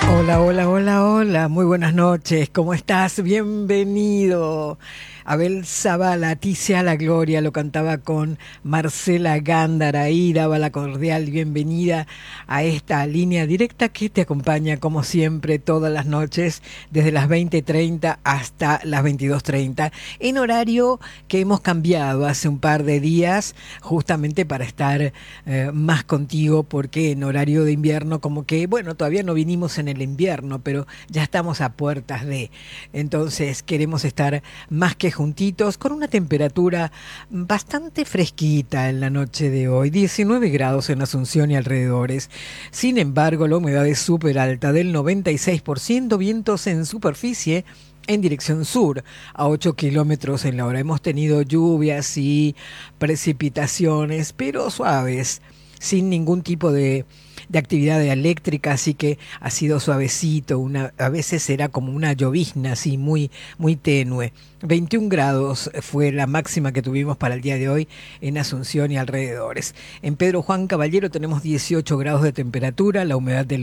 Hola, hola, hola, hola, muy buenas noches, ¿cómo estás? Bienvenido. Abel Zabala, a ti sea la gloria, lo cantaba con Marcela Gándara y daba la cordial bienvenida a esta línea directa que te acompaña como siempre todas las noches desde las 20:30 hasta las 22:30 en horario que hemos cambiado hace un par de días justamente para estar más contigo porque en horario de invierno como que, bueno, todavía no vinimos en el invierno, pero ya estamos a puertas de. Entonces queremos estar más que juntitos con una temperatura bastante fresquita en la noche de hoy, 19 grados en Asunción y alrededores. Sin embargo, la humedad es súper alta, del 96%, vientos en superficie en dirección sur, a 8 kilómetros en la hora. Hemos tenido lluvias y precipitaciones, pero suaves, sin ningún tipo de actividad eléctrica, así que ha sido suavecito, a veces era como una llovizna así muy, muy tenue. 21 grados fue la máxima que tuvimos para el día de hoy en Asunción y alrededores. En Pedro Juan Caballero tenemos 18 grados de temperatura, la humedad del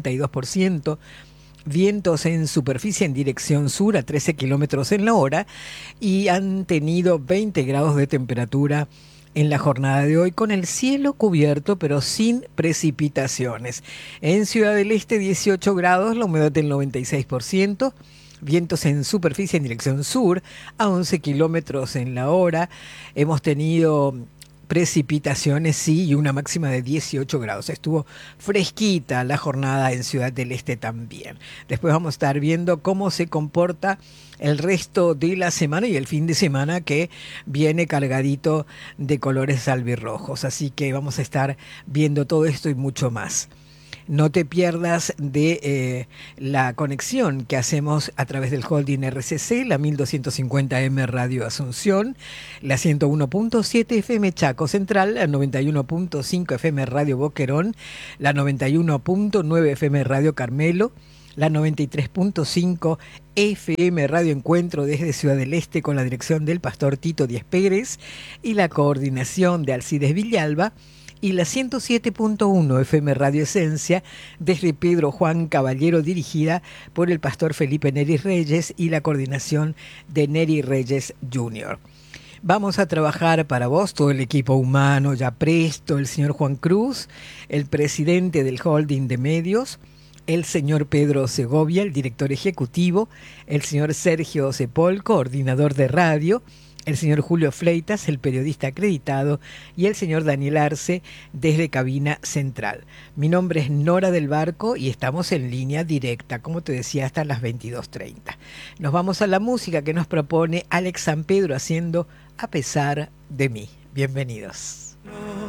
92%. Vientos en superficie en dirección sur a 13 kilómetros en la hora y han tenido 20 grados de temperatura en la jornada de hoy con el cielo cubierto pero sin precipitaciones. En Ciudad del Este 18 grados, la humedad del 96%. Vientos en superficie en dirección sur a 11 kilómetros en la hora. Hemos tenido precipitaciones, sí, y una máxima de 18 grados. Estuvo fresquita la jornada en Ciudad del Este también. Después vamos a estar viendo cómo se comporta el resto de la semana y el fin de semana que viene cargadito de colores albirrojos. Así que vamos a estar viendo todo esto y mucho más. No te pierdas de la conexión que hacemos a través del holding RCC, la 1250M Radio Asunción, la 101.7 FM Chaco Central, la 91.5 FM Radio Boquerón, la 91.9 FM Radio Carmelo, la 93.5 FM Radio Encuentro desde Ciudad del Este con la dirección del pastor Tito Díez Pérez y la coordinación de Alcides Villalba, y la 107.1 FM Radio Esencia desde Pedro Juan Caballero, dirigida por el pastor Felipe Neri Reyes y la coordinación de Neri Reyes Jr. Vamos a trabajar para vos, todo el equipo humano ya presto, el señor Juan Cruz, el presidente del holding de medios, el señor Pedro Segovia, el director ejecutivo, el señor Sergio Cepol, coordinador de radio, el señor Julio Fleitas, el periodista acreditado, y el señor Daniel Arce desde Cabina Central. Mi nombre es Nora del Barco y estamos en línea directa, como te decía, hasta las 22:30. Nos vamos a la música que nos propone Alex San Pedro haciendo A pesar de mí. Bienvenidos.